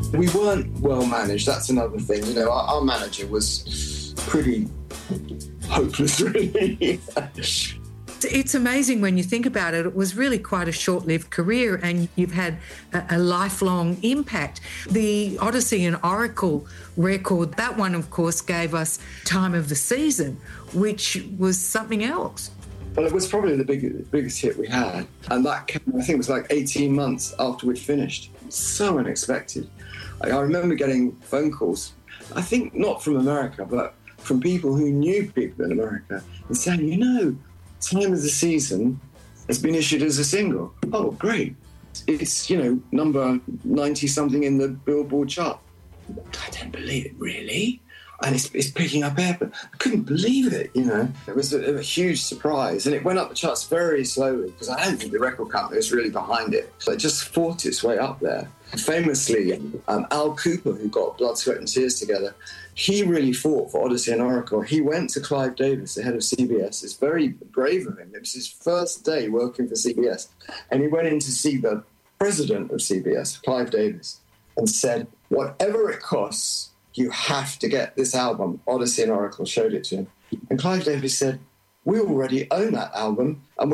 We weren't well managed, that's another thing. You know, our manager was pretty hopeless, really. It's amazing when you think about it. It was really quite a short-lived career and you've had a lifelong impact. The Odyssey and Oracle record, that one, of course, gave us Time of the Season, which was something else. Well, it was probably the biggest hit we had. And that came, I think it was like 18 months after we'd finished. So unexpected. I remember getting phone calls, I think not from America, but from people who knew people in America and saying, you know, Time of the Season has been issued as a single. Oh, great. It's, you know, number 90-something in the Billboard chart. I don't believe it, really? And it's picking up air, but I couldn't believe it, you know. It was a huge surprise. And it went up the charts very slowly because I don't think the record company was really behind it. So it just fought its way up there. Famously, Al Cooper, who got Blood, Sweat and Tears together, he really fought for Odyssey and Oracle. He went to Clive Davis, the head of CBS. It's very brave of him. It was his first day working for CBS. And he went in to see the president of CBS, Clive Davis, and said, whatever it costs, you have to get this album. Odyssey and Oracle showed it to him. And Clive Davis said, we already own that album and